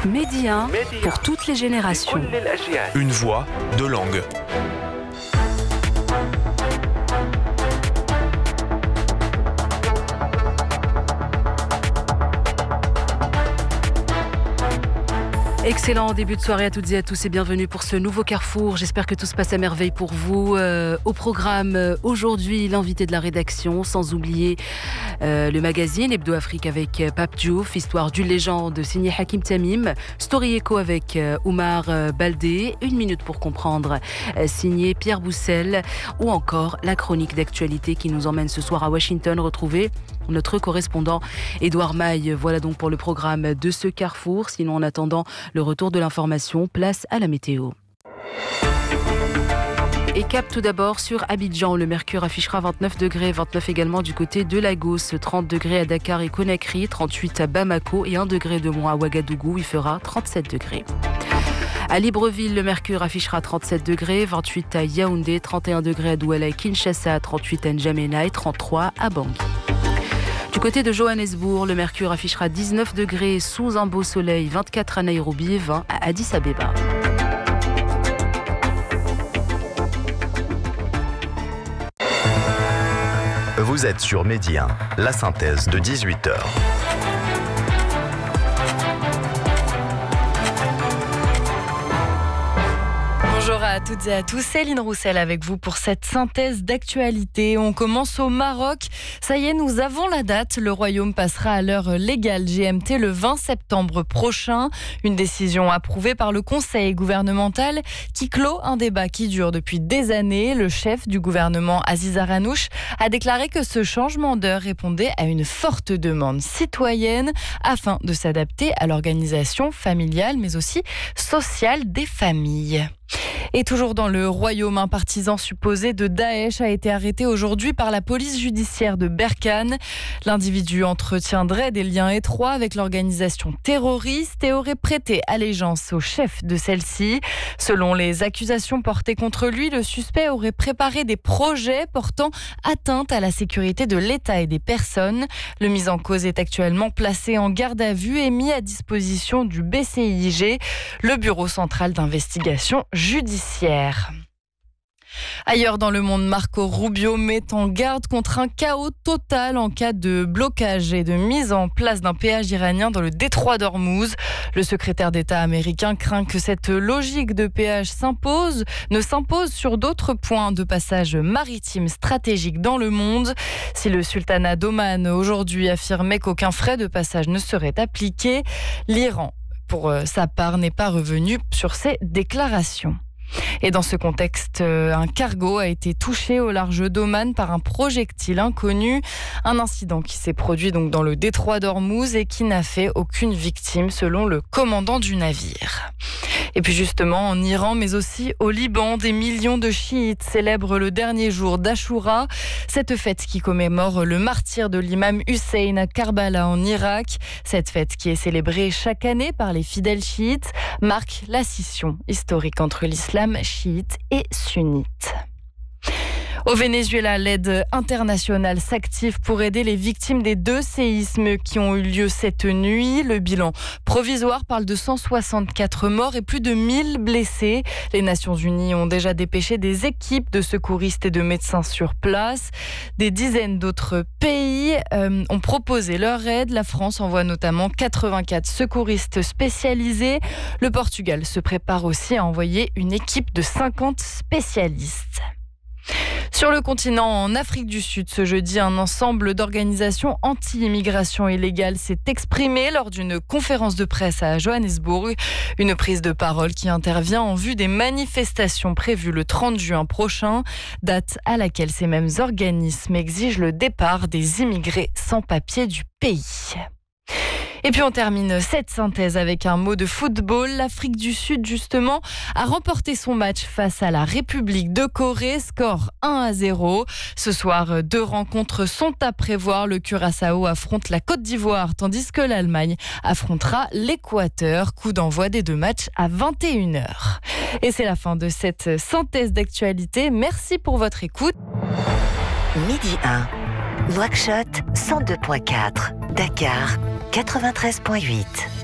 Medi 1 pour toutes les générations. Une voix, deux langues. Excellent début de soirée à toutes et à tous et bienvenue pour ce nouveau Carrefour. J'espère que tout se passe à merveille pour vous. Au programme aujourd'hui, l'invité de la rédaction, sans oublier le magazine Hebdo Afrique avec Pape Diouf, histoire d'une légende signée Hakim Tamim, Story Echo avec Oumar Baldé, Une minute pour comprendre signé Pierre Boussel, ou encore la chronique d'actualité qui nous emmène ce soir à Washington retrouver notre correspondant Édouard Maille. Voilà donc pour le programme de ce Carrefour. Sinon, en attendant le retour de l'information, place à la météo. Et cap tout d'abord sur Abidjan. Le mercure affichera 29 degrés, 29 également du côté de Lagos, 30 degrés à Dakar et Conakry, 38 à Bamako et 1 degré de moins à Ouagadougou. Il fera 37 degrés. À Libreville, le mercure affichera 37 degrés, 28 à Yaoundé, 31 degrés à Douala et Kinshasa, 38 à N'Djamena et 33 à Bangui. Du côté de Johannesburg, le mercure affichera 19 degrés sous un beau soleil, 24 à Nairobi, 20 à Addis Abeba. Vous êtes sur Medi 1, la synthèse de 18h. Bonjour à toutes et à tous, Céline Roussel avec vous pour cette synthèse d'actualité. On commence au Maroc. Ça y est, nous avons la date. Le royaume passera à l'heure légale GMT le 20 septembre prochain. Une décision approuvée par le conseil gouvernemental qui clôt un débat qui dure depuis des années. Le chef du gouvernement, Aziz Aranouch, a déclaré que ce changement d'heure répondait à une forte demande citoyenne afin de s'adapter à l'organisation familiale mais aussi sociale des familles. Et toujours dans le royaume, un partisan supposé de Daesh a été arrêté aujourd'hui par la police judiciaire de Berkane. L'individu entretiendrait des liens étroits avec l'organisation terroriste et aurait prêté allégeance au chef de celle-ci. Selon les accusations portées contre lui, le suspect aurait préparé des projets portant atteinte à la sécurité de l'État et des personnes. Le mis en cause est actuellement placé en garde à vue et mis à disposition du BCIG, le Bureau central d'investigation judiciaire. Ailleurs dans le monde, Marco Rubio met en garde contre un chaos total en cas de blocage et de mise en place d'un péage iranien dans le détroit d'Ormuz. Le secrétaire d'État américain craint que cette logique de péage ne s'impose sur d'autres points de passage maritime stratégiques dans le monde. Si le sultanat d'Oman aujourd'hui affirmait qu'aucun frais de passage ne serait appliqué, l'Iran, pour sa part, n'est pas revenu sur ces déclarations. Et dans ce contexte, un cargo a été touché au large d'Oman par un projectile inconnu. Un incident qui s'est produit donc dans le détroit d'Ormuz et qui n'a fait aucune victime selon le commandant du navire. Et puis justement, en Iran, mais aussi au Liban, des millions de chiites célèbrent le dernier jour d'Achoura. Cette fête qui commémore le martyre de l'imam Hussein à Karbala en Irak. Cette fête qui est célébrée chaque année par les fidèles chiites marque la scission historique entre l'islam chiite et sunnite. Au Venezuela, l'aide internationale s'active pour aider les victimes des 2 séismes qui ont eu lieu cette nuit. Le bilan provisoire parle de 164 morts et plus de 1000 blessés. Les Nations Unies ont déjà dépêché des équipes de secouristes et de médecins sur place. Des dizaines d'autres pays ont proposé leur aide. La France envoie notamment 84 secouristes spécialisés. Le Portugal se prépare aussi à envoyer une équipe de 50 spécialistes. Sur le continent, en Afrique du Sud, ce jeudi, un ensemble d'organisations anti-immigration illégale s'est exprimé lors d'une conférence de presse à Johannesburg. Une prise de parole qui intervient en vue des manifestations prévues le 30 juin prochain, date à laquelle ces mêmes organismes exigent le départ des immigrés sans papier du pays. Et puis on termine cette synthèse avec un mot de football. L'Afrique du Sud, justement, a remporté son match face à la République de Corée. Score 1-0. Ce soir, 2 rencontres sont à prévoir. Le Curaçao affronte la Côte d'Ivoire, tandis que l'Allemagne affrontera l'Équateur. Coup d'envoi des 2 matchs à 21h. Et c'est la fin de cette synthèse d'actualité. Merci pour votre écoute. Midi 1, Nouakchott 102.4, Dakar 93.8.